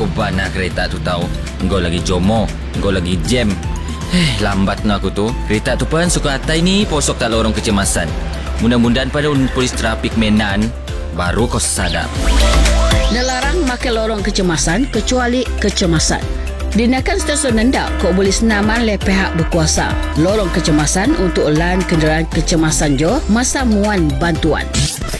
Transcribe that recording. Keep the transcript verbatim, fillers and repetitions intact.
aku bana kereta tu tahu. Engkau lagi jomo, engkau lagi jam. Eh, lambat na aku tu. Kereta tu pun suka atai ni posok tak lorong kecemasan. Mudah-mudahan pada polis trafik Menan baru kau sadar. Dilarang makai lorong kecemasan kecuali kecemasan. Dinakan stesen nendak kau boleh senaman oleh pihak berkuasa. Lorong kecemasan untuk lan kenderaan kecemasan jo masa muan bantuan.